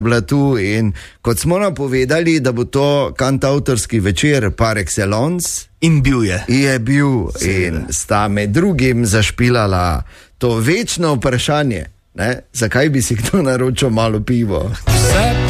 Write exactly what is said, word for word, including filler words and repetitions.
bila tu in kot smo napovedali, da bo to kantavtorski večer par excellence. In bil je. Je bil in sta med drugim zašpilala to večno vprašanje, ne? Zakaj bi si kdo naročil malo pivo? Vse